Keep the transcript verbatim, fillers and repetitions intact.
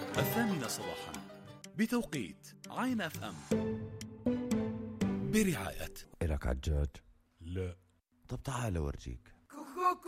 الثامنة صباحا بتوقيت عين اف ام، برعاية. إلك عجاج؟ لا. طب تعال أورجيك.